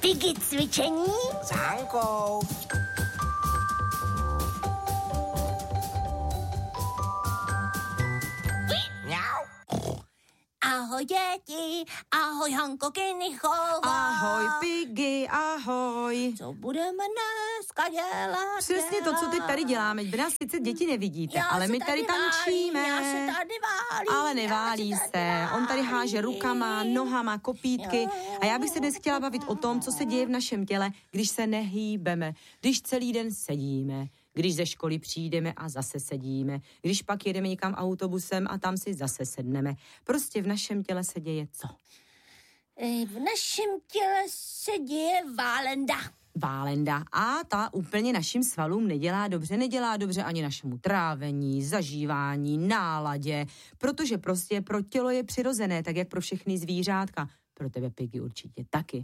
Piggy cvičení s Hankou. Ahoj děti, ahoj Hanko Kinichová. Ahoj Piggy, ahoj. Co budeme dneska dělat? Přesně to, co teď tady děláme. Vy nás sice děti nevidíte, ale my tady tančíme. Já se tady válím. Ale neválí se. On tady háže rukama, nohama, kopítky. A já bych se dnes chtěla bavit o tom, co se děje v našem těle, když se nehýbeme, když celý den sedíme, když ze školy přijdeme a zase sedíme, když pak jedeme někam autobusem a tam si zase sedneme. Prostě v našem těle se děje co? V našem těle se děje válenda. A ta úplně našim svalům nedělá dobře ani našemu trávení, zažívání, náladě, protože prostě pro tělo je přirozené, tak jak pro všechny zvířátka. Pro tebe, Piggy, určitě taky.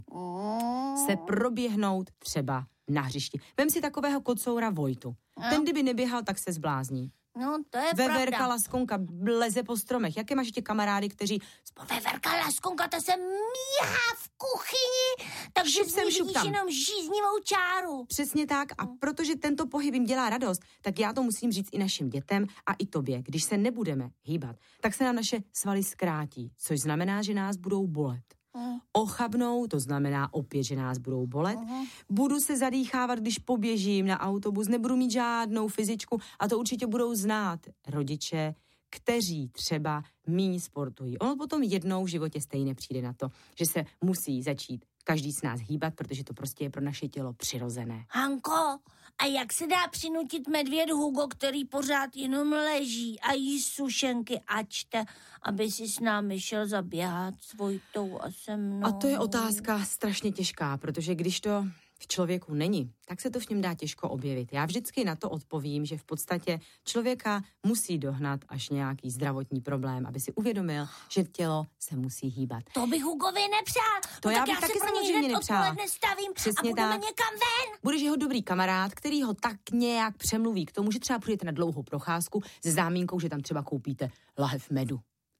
Se proběhnout třeba na hřišti. Vem si takového kocoura Vojtu. Ten, kdyby neběhal, tak se zblázní. No, to je Veverka pravda. Laskonka leze po stromech. Jaké máš ještě kamarády, kteří... Veverka Laskonka, ta se míhá v kuchyni, takže z ní vidíš jenom žíznivou čáru. Přesně tak. A protože tento pohyb jim dělá radost, tak já to musím říct i našim dětem a i tobě. Když se nebudeme hýbat, tak se nám naše svaly zkrátí, což znamená, že nás budou bolet. Ochabnou, to znamená opět, že nás budou bolet. Budu se zadýchávat, když poběžím na autobus, nebudu mít žádnou fyzičku a to určitě budou znát rodiče, kteří třeba míň sportují. Ono potom jednou v životě stejně přijde na to, že se musí začít každý z nás hýbat, protože to prostě je pro naše tělo přirozené. Hanko, a jak se dá přinutit medvěd Hugo, který pořád jenom leží a jí sušenky a čte, aby si s námi šel zaběhat s Vojtou a se mnou? A to je otázka strašně těžká, protože když to v člověku není, tak se to v něm dá těžko objevit. Já vždycky na to odpovím, že v podstatě člověka musí dohnat až nějaký zdravotní problém, aby si uvědomil, že tělo se musí hýbat. To bych Hugovi nepřál. To já bych tak taky se pro něj samozřejmě hned nepřála. odpoledne stavím Přesně a budeme tak. někam ven. Budeš jeho dobrý kamarád, který ho tak nějak přemluví k tomu, že třeba půjdete na dlouhou procházku se zámínkou, že tam třeba koupíte lahev medu.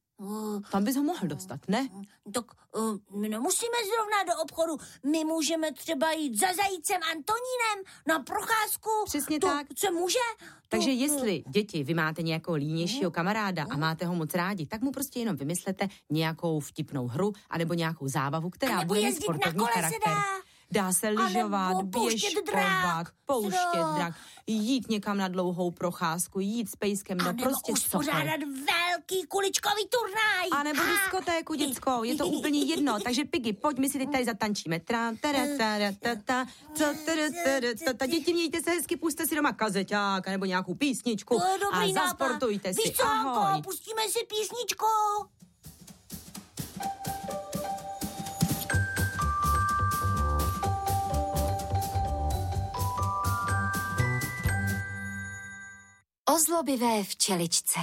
Tam bys ho mohl dostat, ne? Tak my nemusíme zrovna do obchodu. My můžeme třeba jít za zajícem Antonínem na procházku. Přesně to tak. se může. Takže jestli, děti, vy máte nějakého línějšího kamaráda a máte ho moc rádi, tak mu prostě jenom vymyslete nějakou vtipnou hru anebo nějakou zábavu, která bude mít sportovní charakter. Dá se lyžovat, běžkovat, pouštět drak, jít někam na dlouhou procházku, jít s pejskem, no prostě uspořádat velký kuličkový turnaj. A nebo diskotéku dětskou, je to úplně jedno. Takže Piggy, pojď, my si teď tady zatančíme. Děti, mějte se hezky, puste si doma kazeťák nebo nějakou písničku a zasportujte si. Víš co, Ahoj. Hanko, pustíme si písničku. Ozlobivé včeličce.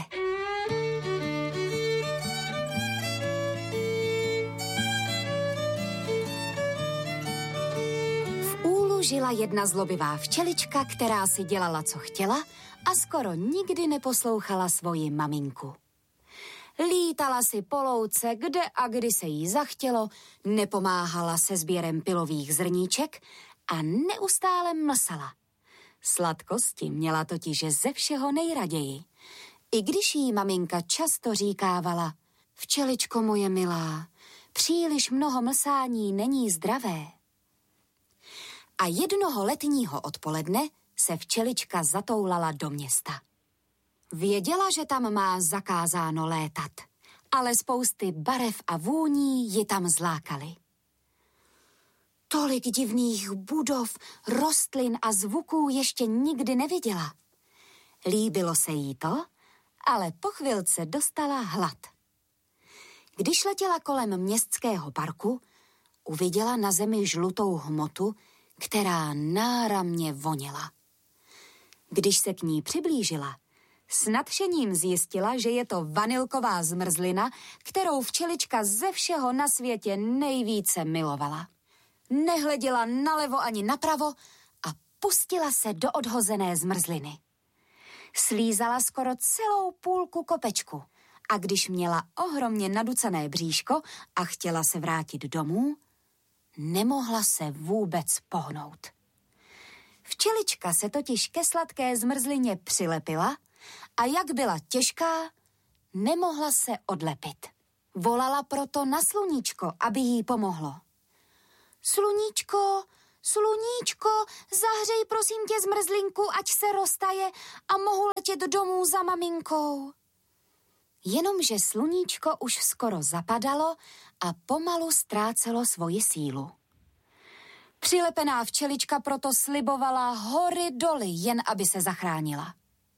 V úlu žila jedna zlobivá včelička, která si dělala, co chtěla a skoro nikdy neposlouchala svoji maminku. Lítala si po louce, kde a kdy se jí zachtělo, nepomáhala se sběrem pilových zrníček a neustále mlsala. Sladkosti měla totiž ze všeho nejraději. I když jí maminka často říkávala: včeličko moje milá, příliš mnoho mlsání není zdravé. A jednoho letního odpoledne se včelička zatoulala do města. Věděla, že tam má zakázáno létat, ale spousty barev a vůní ji tam zlákaly. Tolik divných budov, rostlin a zvuků ještě nikdy neviděla. Líbilo se jí to, ale po chvilce dostala hlad. Když letěla kolem městského parku, uviděla na zemi žlutou hmotu, která náramně voněla. Když se k ní přiblížila, s nadšením zjistila, že je to vanilková zmrzlina, kterou včelička ze všeho na světě nejvíce milovala. Nehleděla nalevo ani napravo a pustila se do odhozené zmrzliny. Slízala skoro celou půlku kopečku a když měla ohromně naducané bříško a chtěla se vrátit domů, nemohla se vůbec pohnout. Včelička se totiž ke sladké zmrzlině přilepila a jak byla těžká, nemohla se odlepit. Volala proto na sluníčko, aby jí pomohlo. Sluníčko, sluníčko, zahřej prosím tě zmrzlinku, ať se roztaje a mohu letět domů za maminkou. Jenomže sluníčko už skoro zapadalo a pomalu ztrácelo svoji sílu. Přilepená včelička proto slibovala hory doly, jen aby se zachránila.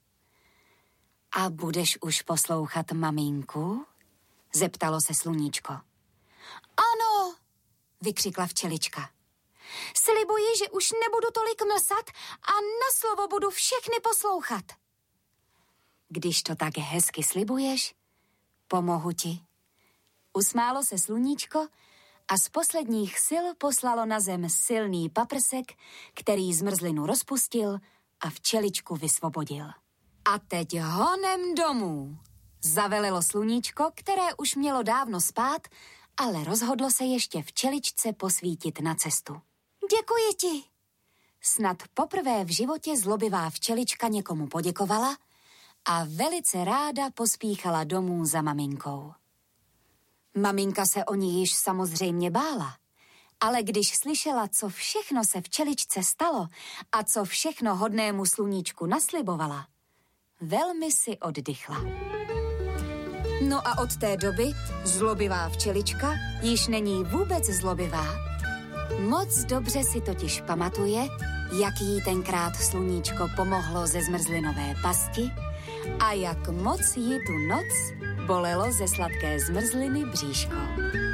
A budeš už poslouchat maminku? Zeptalo se sluníčko. Ano, vykřikla včelička. Slibuji, že už nebudu tolik mlsat a na slovo budu všechny poslouchat. Když to tak hezky slibuješ, pomohu ti. Usmálo se sluníčko a z posledních sil poslalo na zem silný paprsek, který zmrzlinu rozpustil a včeličku vysvobodil. A teď honem domů, zavelelo sluníčko, které už mělo dávno spát, ale rozhodlo se ještě včeličce posvítit na cestu. Děkuji ti. Snad poprvé v životě zlobivá včelička někomu poděkovala a velice ráda pospíchala domů za maminkou. Maminka se o ní již samozřejmě bála, ale když slyšela, co všechno se včeličce stalo a co všechno hodnému sluníčku naslibovala, velmi si oddychla. No a od té doby zlobivá včelička již není vůbec zlobivá. Moc dobře si totiž pamatuje, jak jí tenkrát sluníčko pomohlo ze zmrzlinové pasti a jak moc jí tu noc bolelo ze sladké zmrzliny bříško.